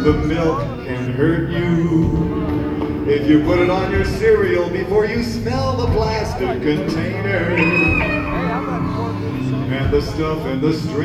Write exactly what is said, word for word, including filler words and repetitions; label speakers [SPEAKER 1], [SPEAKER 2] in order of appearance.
[SPEAKER 1] the milk can hurt you if you put it on your cereal before you smell the plastic container. And the stuff in the string